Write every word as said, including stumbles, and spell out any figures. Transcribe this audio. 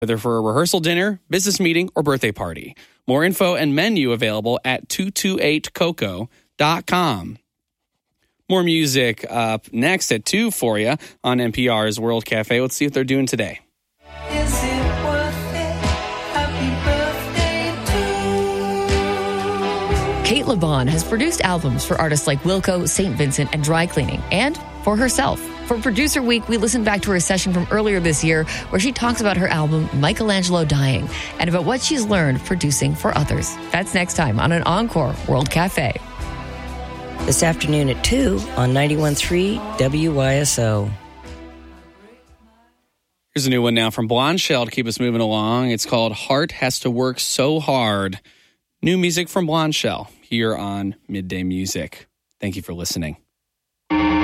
whether for a rehearsal dinner, business meeting, or birthday party. More info and menu available at two two eight coco dot com. More music up next at two for you on N P R's World Cafe. Let's see what they're doing today. Is it worth it? Happy birthday to Kate LeBon has produced albums for artists like Wilco, Saint Vincent, and Dry Cleaning, and for herself. For Producer Week, we listened back to her session from earlier this year where she talks about her album, Michelangelo Dying, and about what she's learned producing for others. That's next time on an Encore World Cafe. This afternoon at two on ninety-one point three W Y S O. Here's a new one now from Blonde Shell to keep us moving along. It's called Heart Has to Work So Hard. New music from Blonde Shell here on Midday Music. Thank you for listening.